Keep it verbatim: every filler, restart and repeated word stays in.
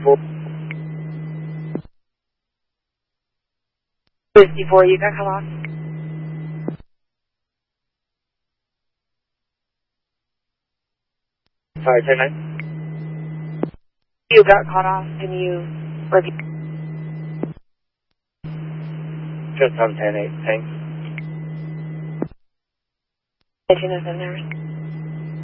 fifty-four. fifty-four, you got cut off. Sorry, ten nine. You got cut off. Can you repeat? Just on ten eight, thanks. Did you know that there?